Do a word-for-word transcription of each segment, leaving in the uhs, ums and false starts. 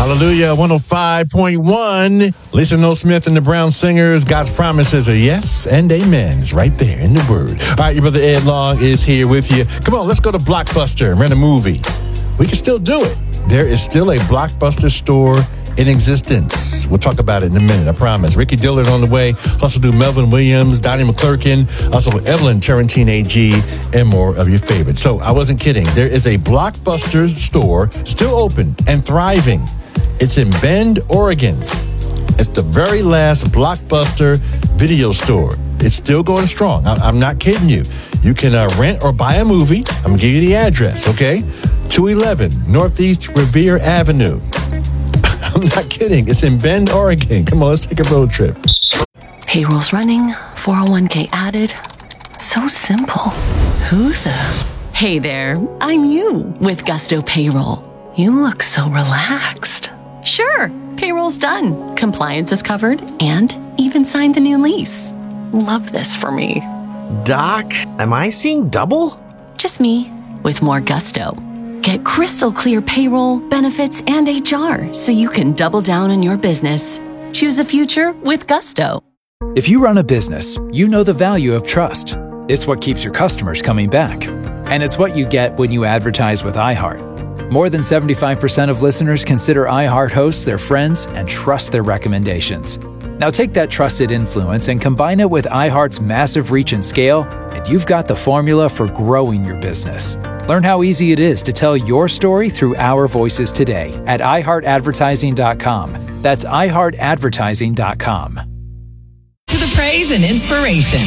Hallelujah, one oh five point one. Lisa Noel Smith and the Brown Singers. God's promises are yes and amen. It's right there in the word. All right, your brother Ed Long is here with you. Come on, let's go to Blockbuster and rent a movie. We can still do it. There is still a Blockbuster store in existence. We'll talk about it in a minute, I promise. Ricky Dillard on the way. Also do Melvin Williams, Donnie McClurkin, also Evelyn Tarantine A G, and more of your favorites. So I wasn't kidding. There is a Blockbuster store still open and thriving. It's in Bend, Oregon. It's the very last Blockbuster video store. It's still going strong. I- I'm not kidding you. You can uh, rent or buy a movie. I'm going to give you the address, okay? two eleven Northeast Revere Avenue. I'm not kidding. It's in Bend, Oregon. Come on, let's take a road trip. Payroll's running, four oh one k added. So simple. Who the? Hey there, I'm you with Gusto Payroll. You look so relaxed. Sure, payroll's done. Compliance is covered and even signed the new lease. Love this for me. Doc, am I seeing double? Just me with more gusto. Get crystal clear payroll, benefits, and H R so you can double down on your business. Choose a future with Gusto. If you run a business, you know the value of trust. It's what keeps your customers coming back. And it's what you get when you advertise with iHeart. More than seventy-five percent of listeners consider iHeart hosts their friends and trust their recommendations. Now take that trusted influence and combine it with iHeart's massive reach and scale, and you've got the formula for growing your business. Learn how easy it is to tell your story through our voices today at i heart advertising dot com. That's i heart advertising dot com. To the praise and inspiration.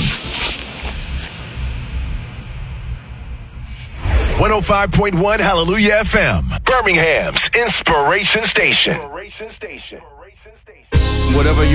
one oh five point one Hallelujah F M, Birmingham's Inspiration Station. Whatever you